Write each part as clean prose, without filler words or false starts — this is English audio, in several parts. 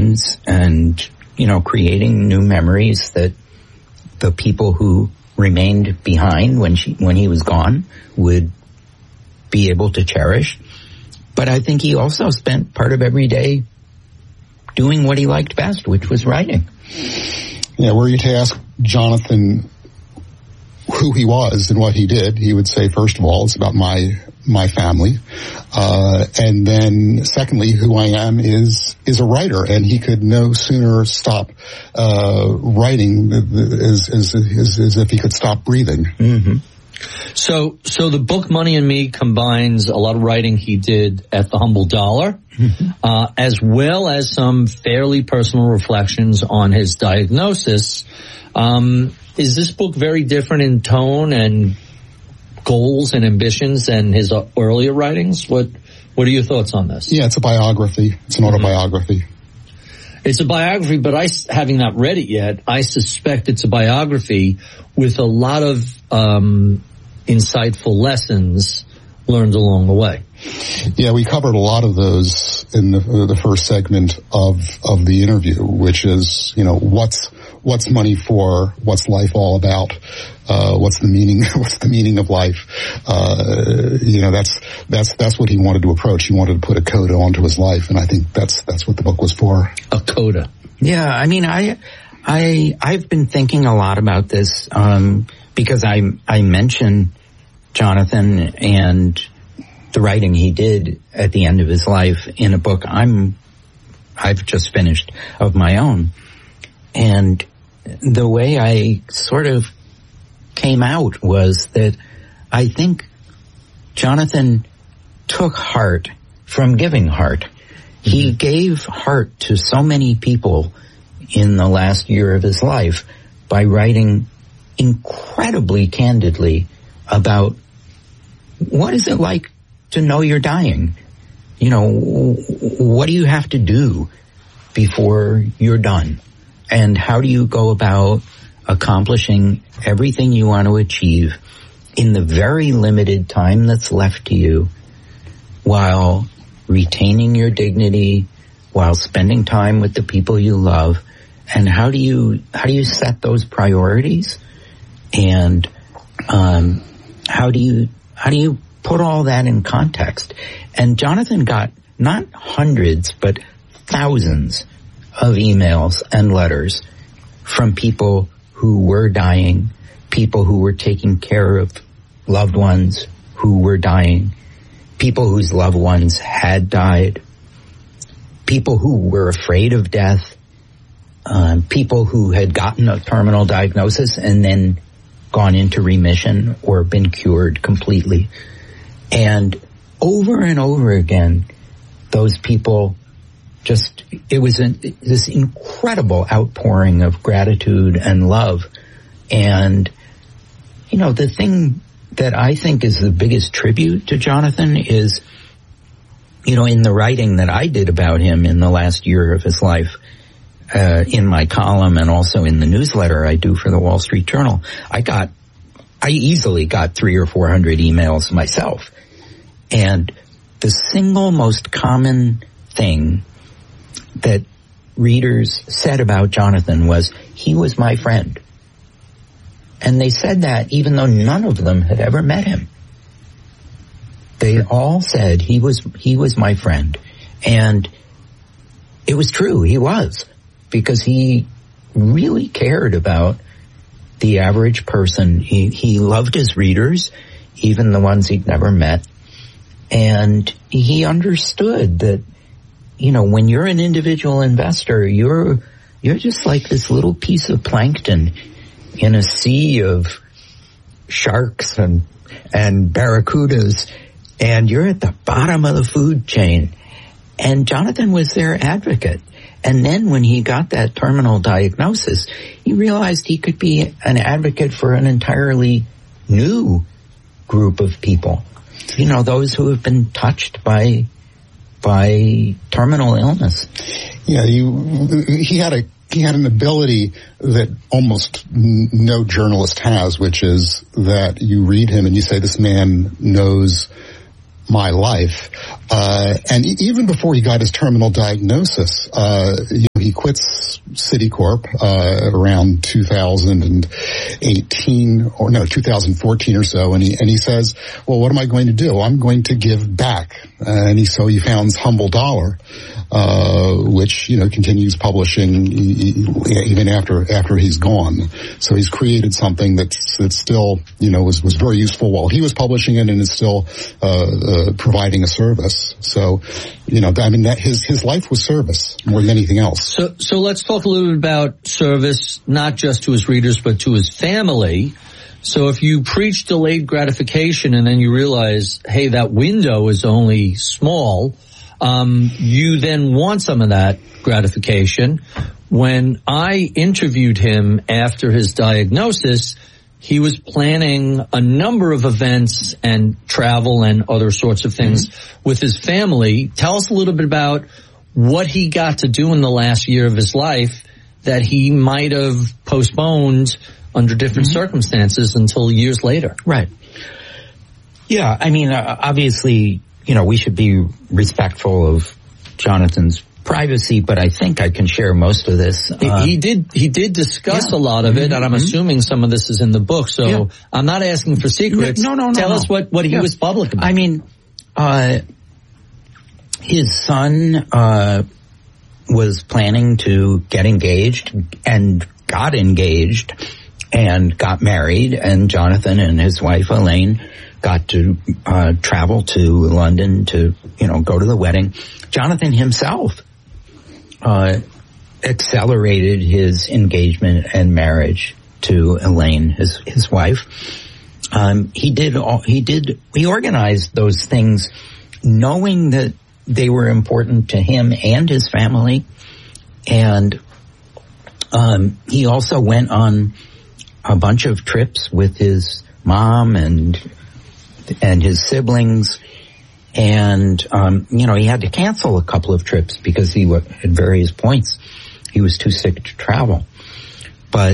friends and, creating new memories that the people who remained behind when he was gone would be able to cherish. But I think he also spent part of every day doing what he liked best, which was writing. Yeah, were you to ask Jonathan who he was and what he did, he would say, first of all, it's about my family. And then secondly, who I am is a writer. And he could no sooner stop writing as if he could stop breathing. Mm-hmm. So the book Money and Me combines a lot of writing he did at the Humble Dollar, as well as some fairly personal reflections on his diagnosis. Is this book very different in tone and goals and ambitions than his earlier writings? What are your thoughts on this? Yeah, it's a biography. It's an autobiography. It's a biography, but having not read it yet, I suspect it's a biography with a lot of insightful lessons learned along the way. Yeah, we covered a lot of those in the first segment of the interview, which is, what's money for? What's life all about? What's the meaning of life? That's what he wanted to approach. He wanted to put a coda onto his life, and I think that's what the book was for. A coda. Yeah, I mean, I've been thinking a lot about this, because I mentioned Jonathan and the writing he did at the end of his life in a book I've just finished of my own. And the way I sort of came out was that I think Jonathan took heart from giving heart. He gave heart to so many people in the last year of his life by writing incredibly candidly about what is it like to know you're dying. What do you have to do before you're done? And how do you go about accomplishing everything you want to achieve in the very limited time that's left to you, while retaining your dignity, while spending time with the people you love? And how do you set those priorities? And how do you put all that in context? And Jonathan got not hundreds, but thousands of emails and letters from people who were dying, people who were taking care of loved ones who were dying, people whose loved ones had died, people who were afraid of death, people who had gotten a terminal diagnosis and then gone into remission or been cured completely. And over again, those people it was this incredible outpouring of gratitude and love. And, the thing that I think is the biggest tribute to Jonathan is, in the writing that I did about him in the last year of his life, in my column and also in the newsletter I do for the Wall Street Journal, I easily got 300 or 400 emails myself. And the single most common thing that readers said about Jonathan was, he was my friend. And they said that even though none of them had ever met him. They all said he was my friend. And it was true, he was, because he really cared about the average person. He loved his readers, even the ones he'd never met. And he understood that, when you're an individual investor, you're just like this little piece of plankton in a sea of sharks and barracudas, and you're at the bottom of the food chain. And Jonathan was their advocate. And then when he got that terminal diagnosis, he realized he could be an advocate for an entirely new group of people. Those who have been touched by terminal illness. Yeah, he had an ability that almost no journalist has, which is that you read him and you say, this man knows my life. And even before he got his terminal diagnosis, he he quits Citicorp around 2014 or so, and he says, well, what am I going to do? I'm going to give back. And so he founds Humble Dollar, which, continues publishing even after he's gone. So he's created something that's still, was very useful while he was publishing it, and is still providing a service. So, that his life was service more than anything else. So let's talk a little bit about service, not just to his readers, but to his family. So if you preach delayed gratification and then you realize, hey, that window is only small, you then want some of that gratification. When I interviewed him after his diagnosis, he was planning a number of events and travel and other sorts of things with his family. Tell us a little bit about what he got to do in the last year of his life that he might have postponed under different circumstances until years later. Right. Yeah, obviously, we should be respectful of Jonathan's privacy, but I think I can share most of this. He did discuss a lot of it, and I'm assuming some of this is in the book, so I'm not asking for secrets. No. Tell us what he was public about. His son was planning to get engaged and got engaged and got married, and Jonathan and his wife Elaine got to travel to London to, go to the wedding. Jonathan himself accelerated his engagement and marriage to Elaine, his wife. He organized those things knowing that they were important to him and his family. And he also went on a bunch of trips with his mom and his siblings. And, he had to cancel a couple of trips because at various points, he was too sick to travel. But,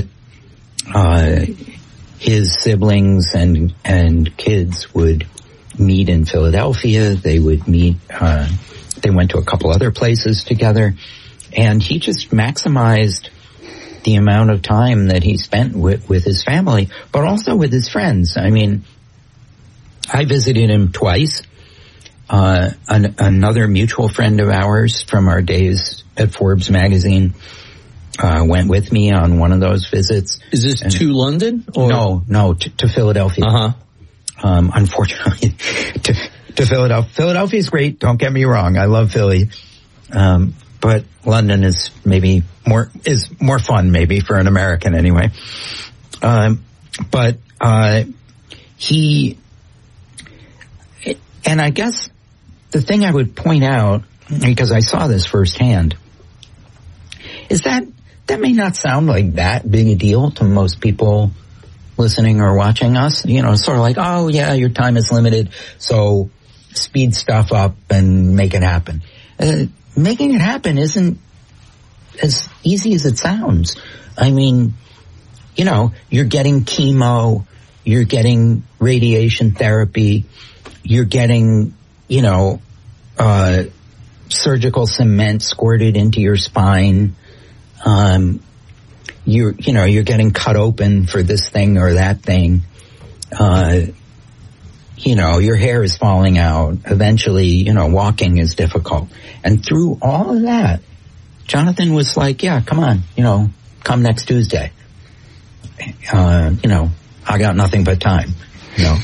his siblings and kids would meet in Philadelphia. They would meet, they went to a couple other places together. And he just maximized the amount of time that he spent with his family, but also with his friends. I visited him twice. Another mutual friend of ours from our days at Forbes magazine went with me on one of those visits. Is this to London? Or? No, to Philadelphia. Unfortunately, to Philadelphia. Philadelphia's great, don't get me wrong. I love Philly. But London is more fun maybe for an American anyway. But and I guess the thing I would point out, because I saw this firsthand, is that may not sound like that big a deal to most people listening or watching us. Sort of like, oh yeah, your time is limited, so speed stuff up and make it happen. Making it happen isn't as easy as it sounds. You're getting chemo, you're getting radiation therapy, you're getting, surgical cement squirted into your spine. You're getting cut open for this thing or that thing. Your hair is falling out. Eventually, walking is difficult. And through all of that, Jonathan was like, yeah, come on, come next Tuesday. I got nothing but time, Yeah.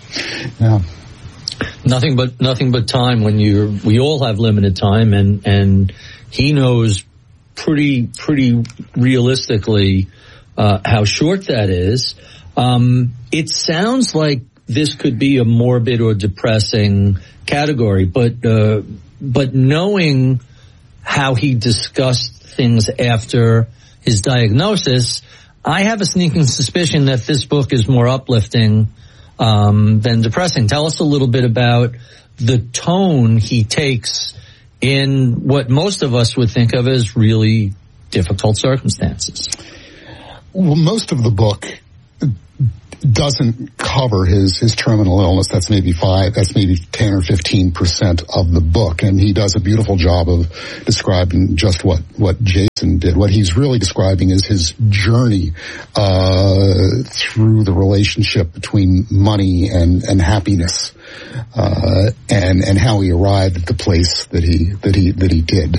Nothing but time when we all have limited time, and he knows pretty realistically how short that is. It sounds like this could be a morbid or depressing category, but knowing how he discussed things after his diagnosis, I have a sneaking suspicion that this book is more uplifting than depressing. Tell us a little bit about the tone he takes in what most of us would think of as really difficult circumstances. Well, most of the book doesn't cover his terminal illness. That's maybe 10 or 15% of the book. And he does a beautiful job of describing just what Jason did. What he's really describing is his journey, through the relationship between money and happiness, and how he arrived at the place that he did.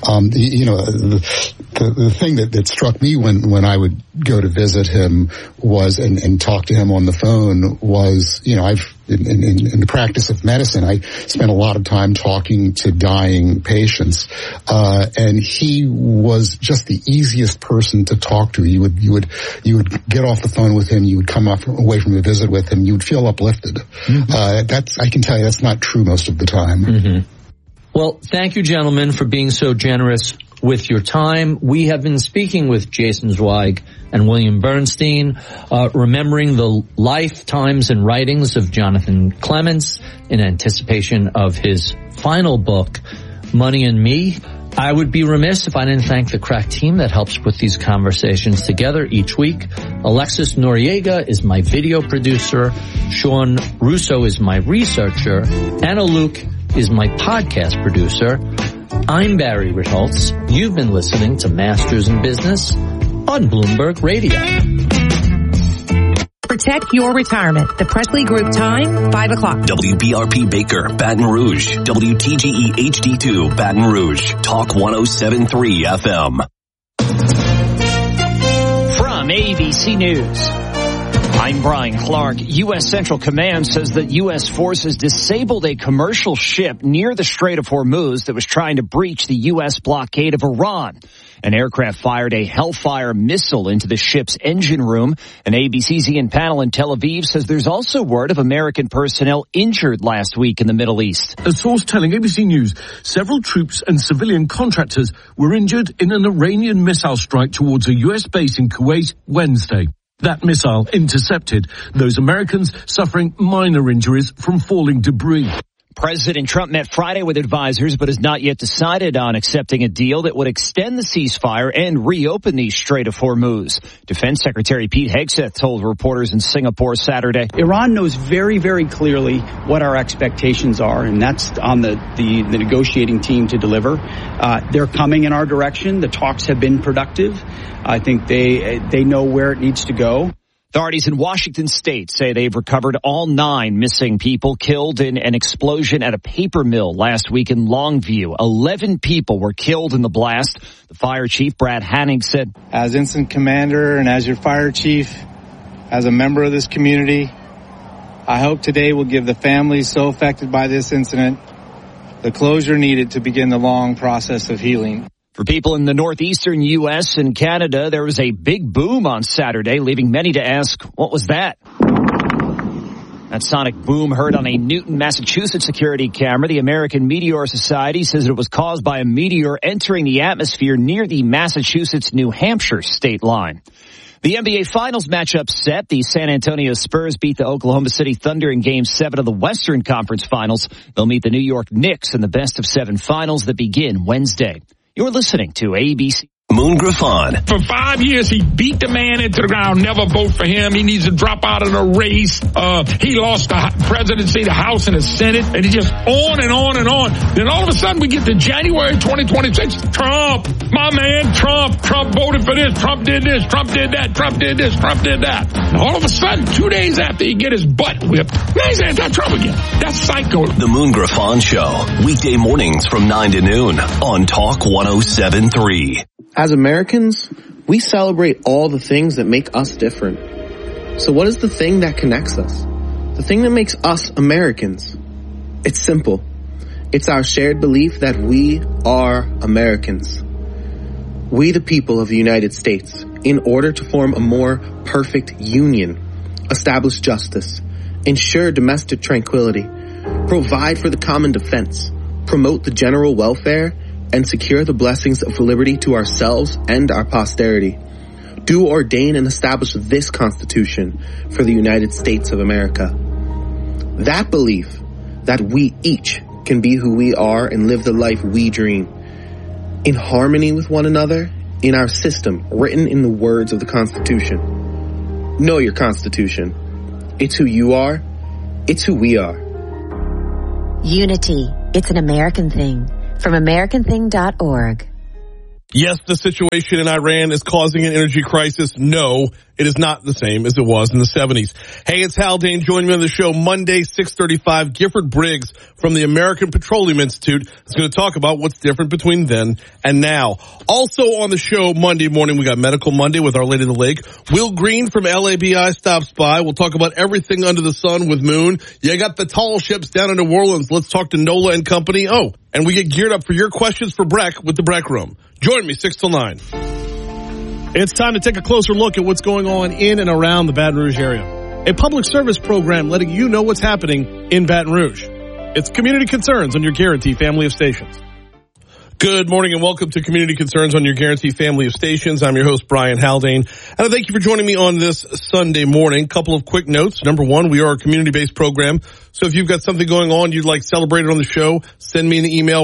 The thing that struck me when I would go to visit him was, and talk to him on the phone was, I've, in the practice of medicine, I spent a lot of time talking to dying patients, and he was just the easiest person to talk to. You would get off the phone with him, you would come away from a visit with him, you would feel uplifted. Mm-hmm. I can tell you that's not true most of the time. Mm-hmm. Well, thank you, gentlemen, for being so generous with your time. We have been speaking with Jason Zweig and William Bernstein, remembering the lifetimes and writings of Jonathan Clements in anticipation of his final book, Money and Me. I would be remiss if I didn't thank the crack team that helps put these conversations together each week. Alexis Noriega is my video producer. Sean Russo is my researcher. Anna Luke is my podcast producer. I'm Barry Ritholtz. You've been listening to Masters in Business on Bloomberg Radio. Protect your retirement. The Presley Group time, 5 o'clock. WBRP Baker, Baton Rouge. WTGE HD2, Baton Rouge. Talk 107.3 FM. From ABC News, I'm Brian Clark. U.S. Central Command says that U.S. forces disabled a commercial ship near the Strait of Hormuz that was trying to breach the U.S. blockade of Iran. An aircraft fired a Hellfire missile into the ship's engine room. An ABC's Ian Pannell in Tel Aviv says there's also word of American personnel injured last week in the Middle East. A source telling ABC News several troops and civilian contractors were injured in an Iranian missile strike towards a U.S. base in Kuwait Wednesday. That missile intercepted those Americans suffering minor injuries from falling debris. President Trump met Friday with advisors but has not yet decided on accepting a deal that would extend the ceasefire and reopen the Strait of Hormuz. Defense Secretary Pete Hegseth told reporters in Singapore Saturday. Iran knows very, very clearly what our expectations are, and that's on the negotiating team to deliver. They're coming in our direction. The talks have been productive. I think they know where it needs to go. Authorities in Washington state say they've recovered all 9 missing people killed in an explosion at a paper mill last week in Longview. 11 people were killed in the blast. The fire chief, Brad Hanning, said, as incident commander and as your fire chief, as a member of this community, I hope today will give the families so affected by this incident the closure needed to begin the long process of healing. For people in the northeastern U.S. and Canada, there was a big boom on Saturday, leaving many to ask, what was that? That sonic boom heard on a Newton, Massachusetts security camera. The American Meteor Society says it was caused by a meteor entering the atmosphere near the Massachusetts-New Hampshire state line. The NBA Finals matchup set. The San Antonio Spurs beat the Oklahoma City Thunder in Game 7 of the Western Conference Finals. They'll meet the New York Knicks in the best-of-7 finals that begin Wednesday. You're listening to ABC. Moon Griffon. For 5 years, he beat the man into the ground. Never vote for him. He needs to drop out of the race. He lost the presidency, the House, and the Senate, and he just on and on and on. Then all of a sudden, we get to January 2026. Trump, my man, Trump voted for this. Trump did this. Trump did that. Trump did this. Trump did that. And all of a sudden, 2 days after he get his butt whipped, now he's anti-Trump again. That's psycho. The Moon Griffon Show, weekday mornings from 9 to noon on Talk 107.3. As Americans, we celebrate all the things that make us different. So what is the thing that connects us? The thing that makes us Americans? It's simple. It's our shared belief that we are Americans. We, the people of the United States, in order to form a more perfect union, establish justice, ensure domestic tranquility, provide for the common defense, promote the general welfare, and secure the blessings of liberty to ourselves and our posterity. Do ordain and establish this Constitution for the United States of America. That belief that we each can be who we are and live the life we dream, in harmony with one another, in our system written in the words of the Constitution. Know your Constitution. It's who you are. It's who we are. Unity. It's an American thing. From AmericanThing.org. Yes, the situation in Iran is causing an energy crisis. No, it is not the same as it was in the 70s. Hey, it's Haldane. Join me on the show Monday, 6:35. Gifford Briggs from the American Petroleum Institute is going to talk about what's different between then and now. Also on the show Monday morning, we got Medical Monday with Our Lady of the Lake. Will Green from LABI stops by. We'll talk about everything under the sun with Moon. You got the tall ships down in New Orleans. Let's talk to Nola and company. Oh, and we get geared up for your questions for Breck with the Breck Room. Join me 6 till 9. It's time to take a closer look at what's going on in and around the Baton Rouge area. A public service program letting you know what's happening in Baton Rouge. It's Community Concerns on your Guarantee family of stations. Good morning and welcome to Community Concerns on your Guarantee family of stations. I'm your host, Brian Haldane, and I thank you for joining me on this Sunday morning. Couple of quick notes. Number one, we are a community-based program, so if you've got something going on you'd like celebrated on the show, send me an email,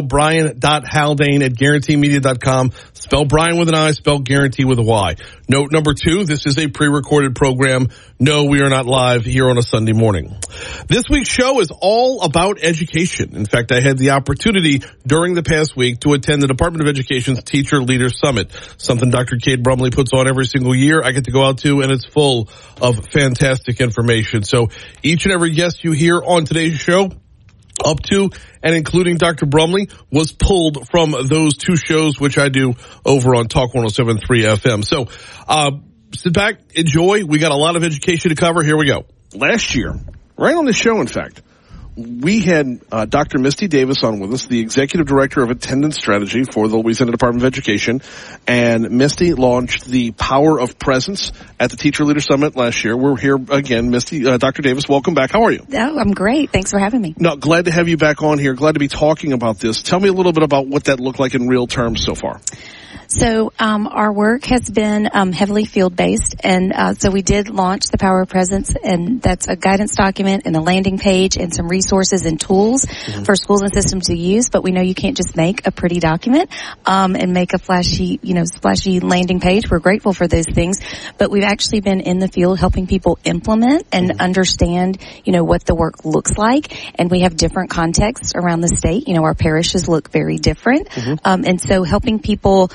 brian.haldane@guaranteemedia.com. Spell Brian with an I, spell Guarantee with a Y. Note number two, this is a pre-recorded program. No, we are not live here on a Sunday morning. This week's show is all about education. In fact, I had the opportunity during the past week to attend the Department of Education's Teacher Leader Summit, something Dr. Cade Brumley puts on every single year. I get to go out to, and it's full of fantastic information. So each and every guest you hear on today's show, up to and including Dr. Brumley, was pulled from those two shows, which I do over on Talk 107.3 FM. So sit back, enjoy. We got a lot of education to cover. Here we go. Last year, right on the show, in fact, we had Dr. Misty Davis on with us, the Executive Director of Attendance Strategy for the Louisiana Department of Education. And Misty launched the Power of Presence at the Teacher Leader Summit last year. We're here again. Misty, Dr. Davis, welcome back. How are you? Oh, I'm great. Thanks for having me. No, glad to have you back on here. Glad to be talking about this. Tell me a little bit about what that looked like in real terms so far. So our work has been heavily field-based, and so we did launch the Power of Presence, and that's a guidance document and a landing page and some resources and tools for schools and systems to use. But we know you can't just make a pretty document and make a flashy landing page. We're grateful for those things, but we've actually been in the field helping people implement and understand, what the work looks like. And we have different contexts around the state. Our parishes look very different, and so helping people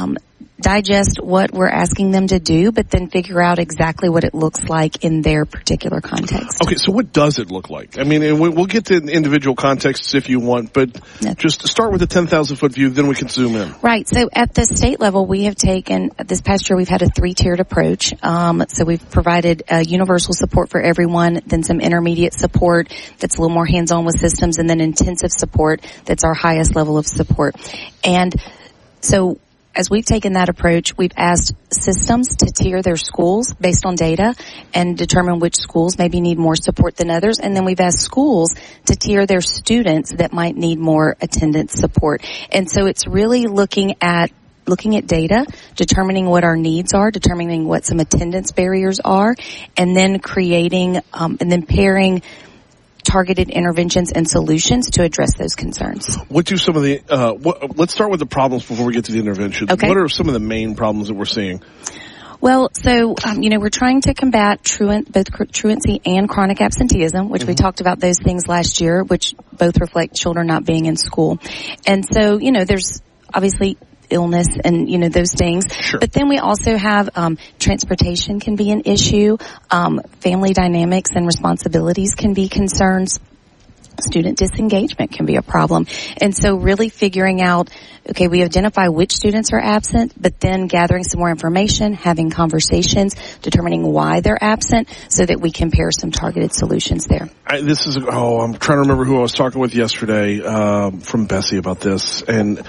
digest what we're asking them to do, but then figure out exactly what it looks like in their particular context. Okay, so what does it look like? I mean, and we'll get to individual contexts if you want, but just start with the 10,000-foot view, then we can zoom in. Right. So at the state level, we have taken, this past year, we've had a 3-tiered approach. So we've provided universal support for everyone, then some intermediate support that's a little more hands-on with systems, and then intensive support that's our highest level of support. And so as we've taken that approach, we've asked systems to tier their schools based on data and determine which schools maybe need more support than others. And then we've asked schools to tier their students that might need more attendance support. And so it's really looking at data, determining what our needs are, determining what some attendance barriers are, and then creating, and then pairing targeted interventions and solutions to address those concerns. What do some of the, let's start with the problems before we get to the interventions. Okay. What are some of the main problems that we're seeing? Well, so, we're trying to combat both truancy and chronic absenteeism, which we talked about those things last year, which both reflect children not being in school. And so, there's obviously illness and, those things. Sure. But then we also have, transportation can be an issue. Family dynamics and responsibilities can be concerns. Student disengagement can be a problem. And so really figuring out, okay, we identify which students are absent, but then gathering some more information, having conversations, determining why they're absent so that we can pair some targeted solutions there. I'm trying to remember who I was talking with yesterday, from Bessie about this. And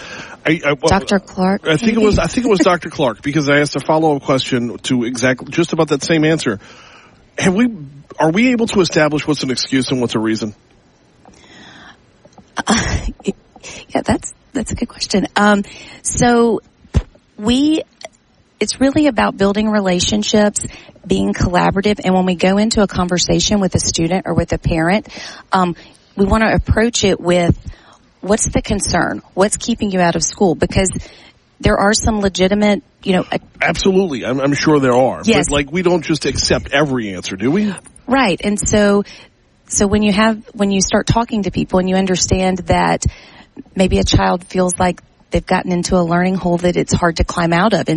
Dr. Clark? I think it was Dr. Clark, because I asked a follow-up question to exactly just about that same answer. Are we able to establish what's an excuse and what's a reason? Yeah, that's a good question. So it's really about building relationships, being collaborative, and when we go into a conversation with a student or with a parent, we want to approach it with, what's the concern? What's keeping you out of school? Because there are some legitimate, Absolutely. I'm sure there are. Yes. But we don't just accept every answer, do we? Right. And so when you start talking to people and you understand that maybe a child feels like they've gotten into a learning hole that it's hard to climb out of, and